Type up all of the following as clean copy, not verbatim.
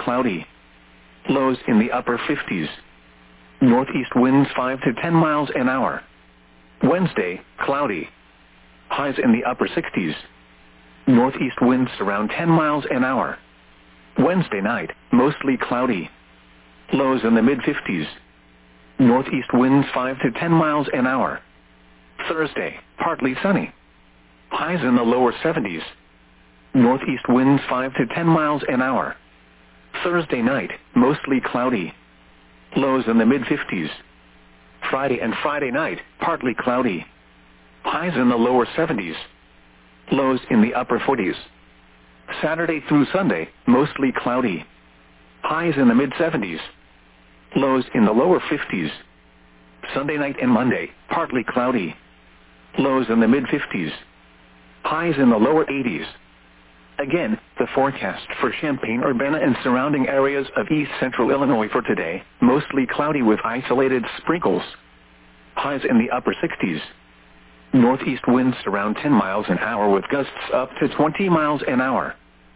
cloudy. Lows in the upper 50s. Northeast winds 5 to 10 miles an hour. Wednesday, cloudy. Highs in the upper 60s. Northeast winds around 10 miles an hour. Wednesday night, mostly cloudy. Lows in the mid-50s. Northeast winds 5 to 10 miles an hour. Thursday, partly sunny. Highs in the lower 70s. Northeast winds 5 to 10 miles an hour. Thursday night, mostly cloudy. Lows in the mid-50s. Friday and Friday night, partly cloudy. Highs in the lower 70s. Lows in the upper 40s. Saturday through Sunday, mostly cloudy. Highs in the mid-70s. Lows in the lower 50s. Sunday night and Monday, partly cloudy. Lows in the mid-50s. Highs in the lower 80s. Again, the forecast for Champaign-Urbana and surrounding areas of east central Illinois for today, mostly cloudy with isolated sprinkles. Highs in the upper 60s. Northeast winds around 10 miles an hour with gusts up to 20 miles an hour.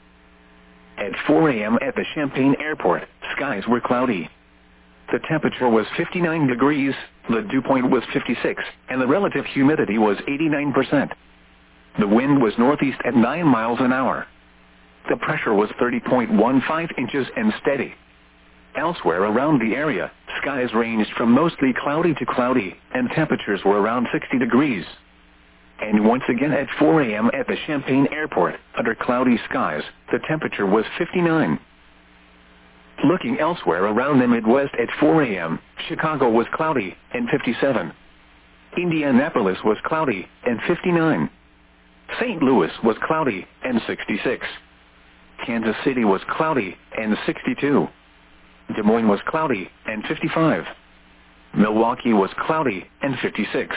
At 4 a.m. at the Champaign Airport, skies were cloudy. The temperature was 59 degrees, the dew point was 56, and the relative humidity was 89%. The wind was northeast at 9 miles an hour. The pressure was 30.15 inches and steady. Elsewhere around the area, skies ranged from mostly cloudy to cloudy, and temperatures were around 60 degrees. And once again at 4 a.m. at the Champaign Airport, under cloudy skies, the temperature was 59. Looking elsewhere around the Midwest at 4 a.m., Chicago was cloudy, and 57. Indianapolis was cloudy, and 59. St. Louis was cloudy, and 66. Kansas City was cloudy, and 62. Des Moines was cloudy, and 55. Milwaukee was cloudy, and 56.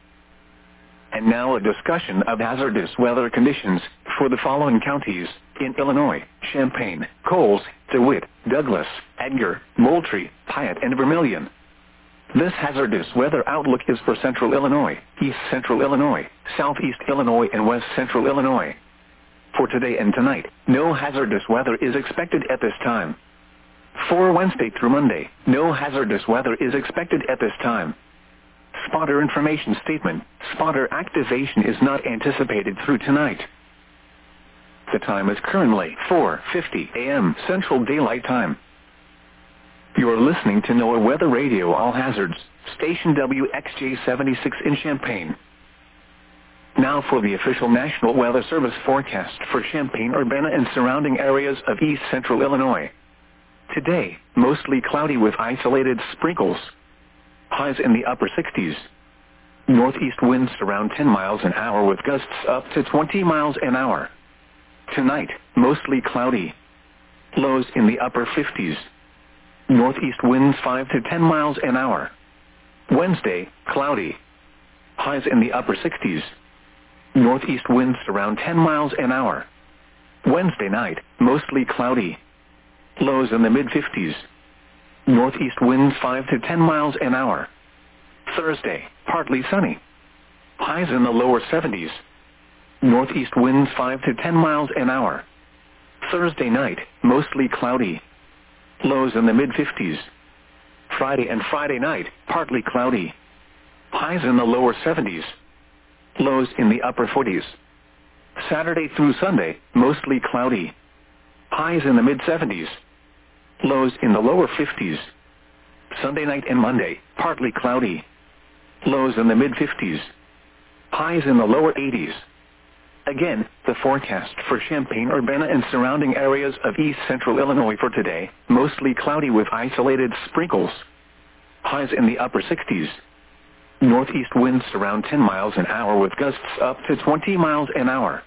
And now a discussion of hazardous weather conditions for the following counties in Illinois: Champaign, Coles, DeWitt, Douglas, Edgar, Moultrie, Piatt, and Vermilion. This hazardous weather outlook is for central Illinois, east central Illinois, southeast Illinois, and west central Illinois. For today and tonight, no hazardous weather is expected at this time. For Wednesday through Monday, no hazardous weather is expected at this time. Spotter information statement: spotter activation is not anticipated through tonight. The time is currently 4:50 a.m. Central Daylight Time. You are listening to NOAA Weather Radio All Hazards, station WXJ-76 in Champaign. Now for the official National Weather Service forecast for Champaign-Urbana and surrounding areas of east central Illinois. Today, mostly cloudy with isolated sprinkles. Highs in the upper 60s. Northeast winds around 10 miles an hour with gusts up to 20 miles an hour. Tonight, mostly cloudy. Lows in the upper 50s. Northeast winds 5 to 10 miles an hour. Wednesday, cloudy. Highs in the upper 60s. Northeast winds around 10 miles an hour. Wednesday night, mostly cloudy. Lows in the mid-50s. Northeast winds 5 to 10 miles an hour. Thursday, partly sunny. Highs in the lower 70s. Northeast winds 5 to 10 miles an hour. Thursday night, mostly cloudy. Lows in the mid-50s. Friday and Friday night, partly cloudy. Highs in the lower 70s. Lows in the upper 40s. Saturday through Sunday, mostly cloudy. Highs in the mid-70s. Lows in the lower 50s. Sunday night and Monday, partly cloudy. Lows in the mid-50s. Highs in the lower 80s. Again, the forecast for Champaign-Urbana and surrounding areas of east central Illinois for today, mostly cloudy with isolated sprinkles. Highs in the upper 60s. Northeast winds around 10 miles an hour with gusts up to 20 miles an hour.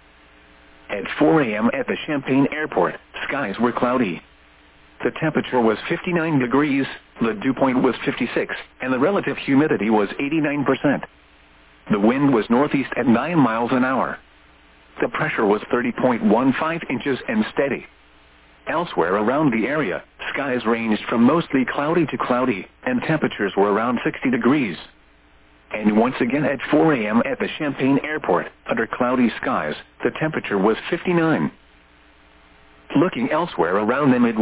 At 4 a.m. at the Champaign Airport, skies were cloudy. The temperature was 59 degrees, the dew point was 56, and the relative humidity was 89%. The wind was northeast at 9 miles an hour. The pressure was 30.15 inches and steady. Elsewhere around the area, skies ranged from mostly cloudy to cloudy, and temperatures were around 60 degrees. And once again at 4 a.m. at the Champaign Airport, under cloudy skies, the temperature was 59. Looking elsewhere around the Midwest,